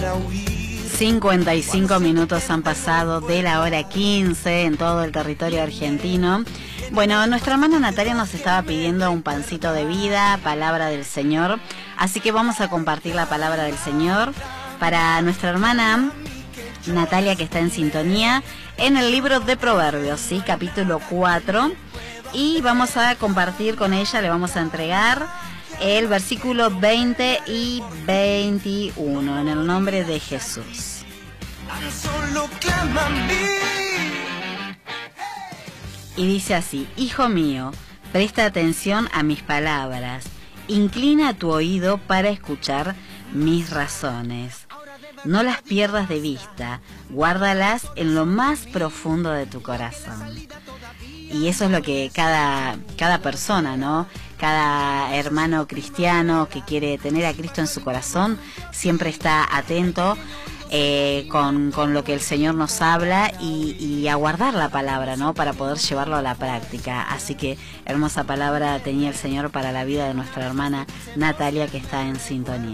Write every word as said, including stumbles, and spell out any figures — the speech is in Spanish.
cincuenta y cinco minutos han pasado de la hora quince en todo el territorio argentino. Bueno, nuestra hermana Natalia nos estaba pidiendo un pancito de vida, palabra del Señor, así que vamos a compartir la palabra del Señor para nuestra hermana Natalia, que está en sintonía en el libro de Proverbios, ¿sí? Capítulo cuatro, y vamos a compartir con ella, le vamos a entregar el versículo veinte y veintiuno, en el nombre de Jesús. Y dice así: Hijo mío, presta atención a mis palabras, inclina tu oído para escuchar mis razones. No las pierdas de vista, guárdalas en lo más profundo de tu corazón. Y eso es lo que cada, cada persona, ¿no? Cada hermano cristiano que quiere tener a Cristo en su corazón siempre está atento eh, con, con lo que el Señor nos habla y, y a guardar la palabra, ¿no? Para poder llevarlo a la práctica. Así que hermosa palabra tenía el Señor para la vida de nuestra hermana Natalia, que está en sintonía.